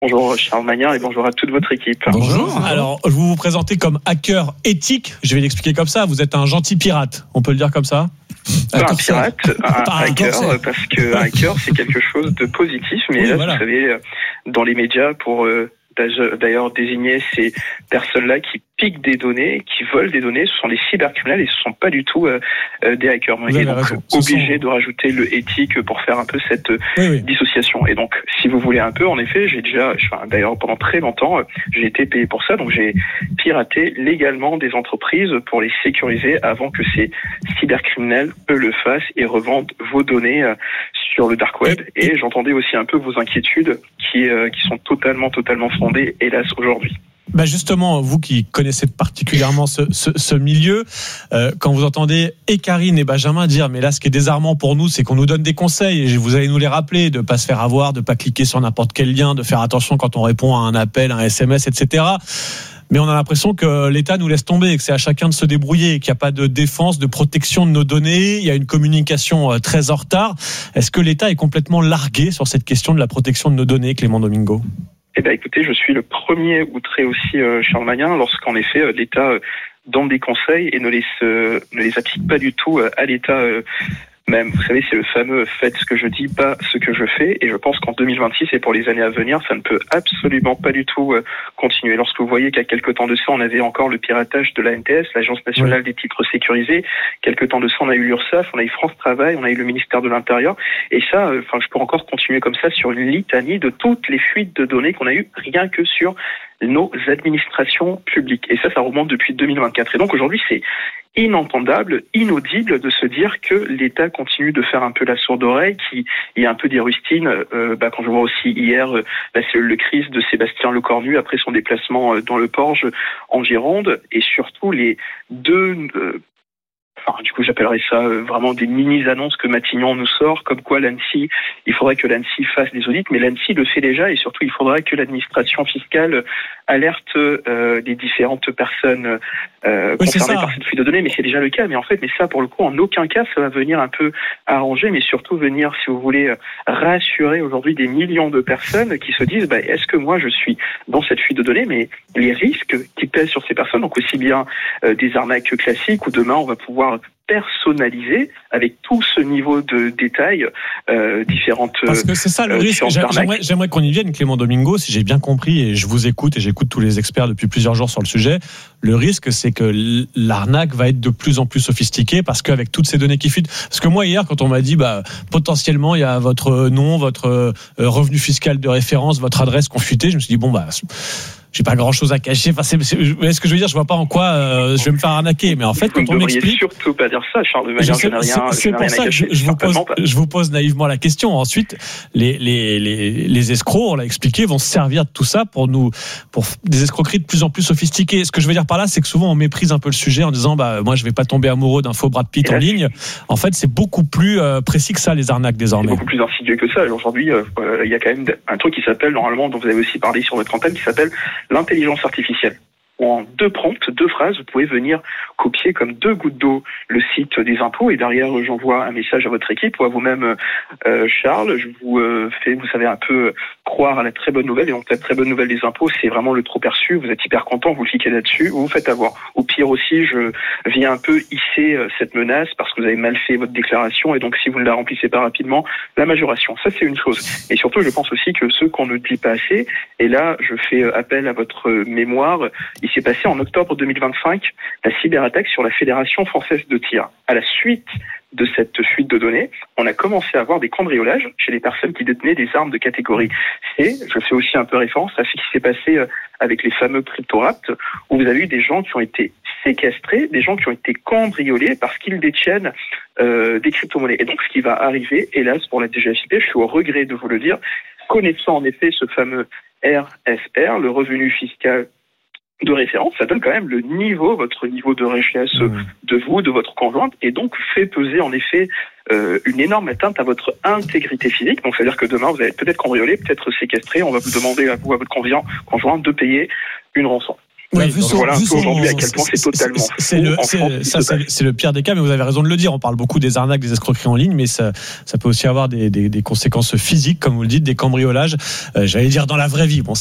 Bonjour Charles Magnin et bonjour à toute votre équipe. Bonjour. Alors, vous vous présentez comme hacker éthique. Je vais l'expliquer comme ça. Vous êtes un gentil pirate. On peut le dire comme ça ? Pas un pirate, un hacker, parce que hacker c'est quelque chose de positif. Mais oui, là, voilà. Vous savez, dans les médias, pour d'ailleurs désigner ces personnes-là qui piquent des données, qui volent des données, ce sont des cybercriminels et ce ne sont pas du tout des hackers. Et donc obligé de rajouter le éthique pour faire un peu cette dissociation. Et donc, si vous voulez un peu, en effet, d'ailleurs pendant très longtemps, j'ai été payé pour ça. Donc j'ai piraté légalement des entreprises pour les sécuriser avant que ces cybercriminels le fassent et revendent vos données sur le dark web. Et j'entendais aussi un peu vos inquiétudes qui sont totalement fondées, hélas, aujourd'hui. Bah justement, vous qui connaissez particulièrement ce milieu, quand vous entendez Karine et Benjamin dire mais là ce qui est désarmant pour nous c'est qu'on nous donne des conseils et vous allez nous les rappeler, de pas se faire avoir, de pas cliquer sur n'importe quel lien, de faire attention quand on répond à un appel, un SMS, etc. Mais on a l'impression que l'État nous laisse tomber, que c'est à chacun de se débrouiller, qu'il n'y a pas de défense, de protection de nos données, il y a une communication très en retard. Est-ce que l'État est complètement largué sur cette question de la protection de nos données, Clément Domingo ? Eh bien, écoutez, je suis le premier outré aussi, Charles Magnin, lorsqu'en effet l'État donne des conseils et ne les applique pas du tout à l'État même. Vous savez, c'est le fameux « faites ce que je dis, pas ce que je fais ». Et je pense qu'en 2026 et pour les années à venir, ça ne peut absolument pas du tout continuer. Lorsque vous voyez qu'à quelque temps de ça, on avait encore le piratage de l'ANTS, l'Agence nationale des titres sécurisés. Quelque temps de ça, on a eu l'URSSAF, on a eu France Travail, on a eu le ministère de l'Intérieur. Et ça, je peux encore continuer comme ça sur une litanie de toutes les fuites de données qu'on a eues rien que sur nos administrations publiques. Et ça remonte depuis 2024. Et donc aujourd'hui, c'est inentendable, inaudible de se dire que l'État continue de faire un peu la sourde oreille, qu'il y a un peu des rustines. Quand je vois aussi hier la cellule de crise de Sébastien Lecornu après son déplacement dans le Porge en Gironde, et surtout les deux... du coup, j'appellerais ça vraiment des mini-annonces que Matignon nous sort, comme quoi l'ANSSI, il faudrait que l'ANSSI fasse des audits, mais l'ANSSI le fait déjà, et surtout, il faudrait que l'administration fiscale alerte les différentes personnes concernées par cette fuite de données, mais c'est déjà le cas. Mais en fait, ça, pour le coup, en aucun cas, ça va venir un peu arranger, mais surtout venir, si vous voulez, rassurer aujourd'hui des millions de personnes qui se disent, est-ce que moi, je suis dans cette fuite de données, mais les risques qui pèsent sur ces personnes, donc aussi bien des arnaques classiques, ou demain, on va pouvoir personnalisé avec tout ce niveau de détail différentes. Parce que c'est ça le risque. J'aimerais qu'on y vienne, Clément Domingo, si j'ai bien compris, et je vous écoute et j'écoute tous les experts depuis plusieurs jours sur le sujet. Le risque, c'est que l'arnaque va être de plus en plus sophistiquée parce qu'avec toutes ces données qui fuitent. Parce que moi hier, quand on m'a dit potentiellement il y a votre nom, votre revenu fiscal de référence, votre adresse qu'on fuitait, je me suis dit j'ai pas grand chose à cacher. Enfin, est-ce que je veux dire, je vois pas en quoi je vais me faire arnaquer. Mais en fait, quand on m'explique. Surtout pas dire ça, Charles Magnin. C'est pour ça que je vous pose naïvement la question. Ensuite, les escrocs, on l'a expliqué, vont se servir de tout ça pour des escroqueries de plus en plus sophistiquées. Ce que je veux dire par là, c'est que souvent on méprise un peu le sujet en disant, moi, je vais pas tomber amoureux d'un faux Brad Pitt en ligne. En fait, c'est beaucoup plus précis que ça, les arnaques désormais. C'est beaucoup plus insidieux que ça. Aujourd'hui, il y a quand même un truc qui s'appelle, normalement, dont vous avez aussi parlé sur votre antenne, qui s'appelle l'intelligence artificielle. En 2 prompts, 2 phrases, vous pouvez venir copier comme 2 gouttes d'eau le site des impôts, et derrière j'envoie un message à votre équipe ou à vous-même, Charles. Je vous fais, vous savez, un peu croire à la très bonne nouvelle, et donc la très bonne nouvelle des impôts, c'est vraiment le trop perçu. Vous êtes hyper content, vous cliquez là-dessus, vous vous faites avoir. Au pire aussi, je viens un peu hisser cette menace parce que vous avez mal fait votre déclaration, et donc si vous ne la remplissez pas rapidement, la majoration. Ça, c'est une chose. Et surtout, je pense aussi que ce qu'on ne dit pas assez, et là, je fais appel à votre mémoire, il s'est passé en octobre 2025 la cyberattaque sur la Fédération française de tir. À la suite de cette fuite de données, on a commencé à avoir des cambriolages chez les personnes qui détenaient des armes de catégorie C. Je fais aussi un peu référence à ce qui s'est passé avec les fameux cryptorapts, où vous avez eu des gens qui ont été séquestrés, des gens qui ont été cambriolés parce qu'ils détiennent des crypto-monnaies. Et donc, ce qui va arriver, hélas, pour la DGFiP, je suis au regret de vous le dire, connaissant en effet ce fameux RSR, le revenu fiscal de référence, ça donne quand même le niveau, votre niveau de richesse de vous, de votre conjointe, et donc fait peser en effet une énorme atteinte à votre intégrité physique. Donc, c'est-à-dire que demain, vous allez peut-être cambriolé, peut-être séquestré, on va vous demander à vous, à votre conjoint, de payer une rançon. Oui, voilà un peu aujourd'hui à quel point c'est totalement faux. C'est le pire des cas, mais vous avez raison de le dire. On parle beaucoup des arnaques, des escroqueries en ligne, mais ça peut aussi avoir des conséquences physiques, comme vous le dites, des cambriolages. J'allais dire dans la vraie vie. Bon,